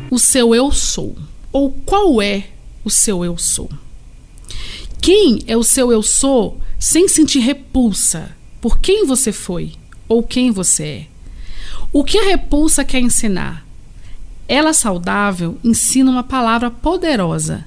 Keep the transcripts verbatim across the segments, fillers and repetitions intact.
o seu eu sou? Ou qual é o seu eu sou? Quem é o seu eu sou sem sentir repulsa por quem você foi ou quem você é? O que a repulsa quer ensinar? Ela saudável ensina uma palavra poderosa: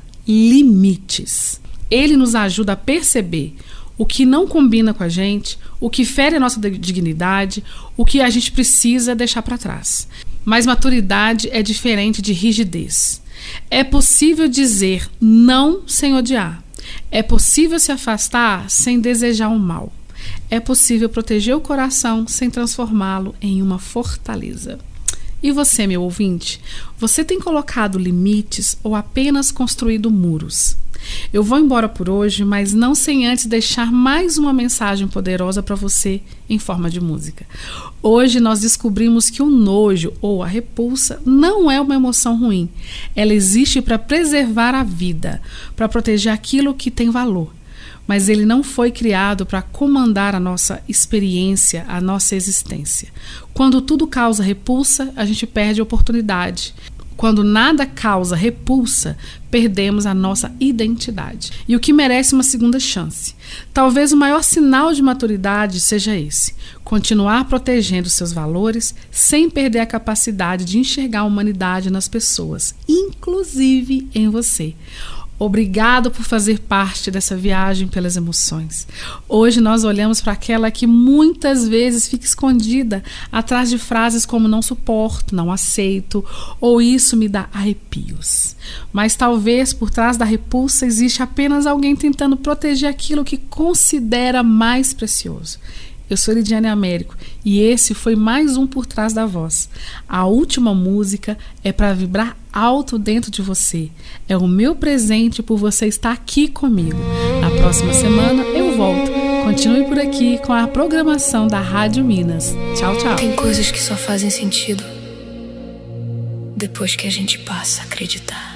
limites. Ele nos ajuda a perceber o que não combina com a gente, o que fere a nossa dignidade, o que a gente precisa deixar para trás. Mas maturidade é diferente de rigidez. É possível dizer não sem odiar. É possível se afastar sem desejar o mal. É possível proteger o coração sem transformá-lo em uma fortaleza. E você, meu ouvinte, você tem colocado limites ou apenas construído muros? Eu vou embora por hoje, mas não sem antes deixar mais uma mensagem poderosa para você em forma de música. Hoje nós descobrimos que o nojo ou a repulsa não é uma emoção ruim. Ela existe para preservar a vida, para proteger aquilo que tem valor. Mas ele não foi criado para comandar a nossa experiência, a nossa existência. Quando tudo causa repulsa, a gente perde a oportunidade. Quando nada causa repulsa, perdemos a nossa identidade. E o que merece uma segunda chance. Talvez o maior sinal de maturidade seja esse: continuar protegendo seus valores sem perder a capacidade de enxergar a humanidade nas pessoas, inclusive em você. Obrigado por fazer parte dessa viagem pelas emoções. Hoje nós olhamos para aquela que muitas vezes fica escondida atrás de frases como não suporto, não aceito ou isso me dá arrepios. Mas talvez por trás da repulsa existe apenas alguém tentando proteger aquilo que considera mais precioso. Eu sou Lidiane Américo e esse foi mais um Por Trás da Voz. A última música é para vibrar alto dentro de você. É o meu presente por você estar aqui comigo. Na próxima semana eu volto. Continue por aqui com a programação da Rádio Minas. Tchau, tchau. Tem coisas que só fazem sentido depois que a gente passa a acreditar.